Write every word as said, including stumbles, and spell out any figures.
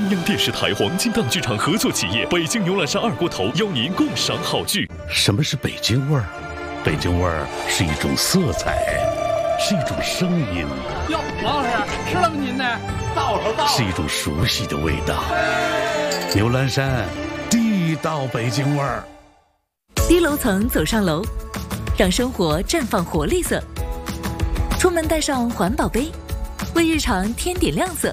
央电视台黄金档剧场合作企业北京牛栏山二锅头邀您共赏好剧。 什么是北京味儿？北京味儿是一种色彩，是一种声音。 哟，王老师，吃了吗您呢？到了到了。 是一种熟悉的味道。牛栏山，地道北京味儿。 低楼层走上楼，让生活绽放活力色。出门带上环保杯，为日常添点亮色。